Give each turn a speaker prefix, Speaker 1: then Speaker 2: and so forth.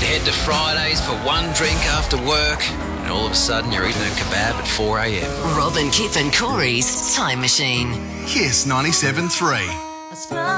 Speaker 1: head to Fridays for one drink after work, and all of a sudden you're eating a kebab at 4 a.m.
Speaker 2: Rob and Kip and Corey's Time Machine.
Speaker 3: Kiss 97.3.